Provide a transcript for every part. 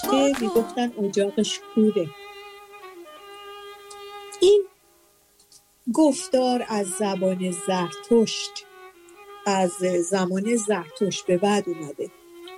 که میگفتن اجاقش کوره. این گفتار از زبان زرتشت، از زمان زرتشت به بعد اومده.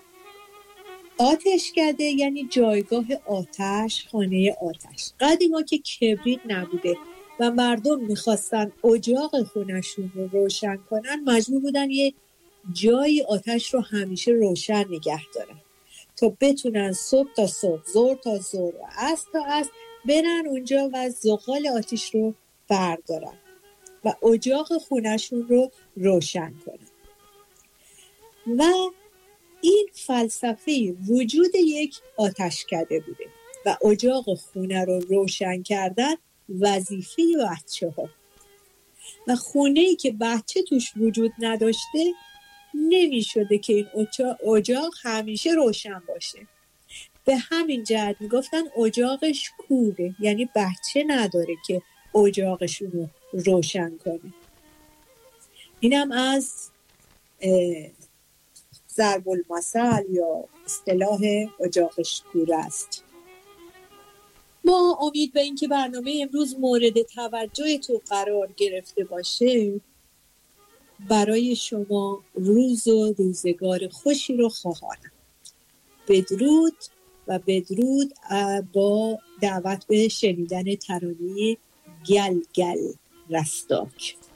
آتشکده یعنی جایگاه آتش، خانه آتش. قدیما که کبریت نبوده و مردم میخواستن اجاق خونشون رو روشن کنن، مجبور بودن یه جایی آتش رو همیشه روشن نگه دارن تا بتونن صبح تا صبح، ظهر تا ظهر و عصر تا عصر برن اونجا و زغال آتش رو بردارن و اجاق خونشون رو روشن کنن. و این فلسفه وجود یک آتشکده بوده و اجاق خونه رو روشن کردن وظیفه بچه‌ها. و خونه‌ای که بچه توش وجود نداشته نمی شده که این اجاق همیشه روشن باشه. به همین جهت می گفتن اجاقش کوره، یعنی بچه نداره که اجاقشون رو روشن کنه. اینم از ضرب المثل یا اصطلاح اجاقش کوره است. ما امید به این که برنامه امروز مورد توجه تو قرار گرفته باشه، برای شما روز و روزگار خوشی رو خواهانم. بدرود و بدرود با دعوت به شنیدن ترانه گل گل رستاک.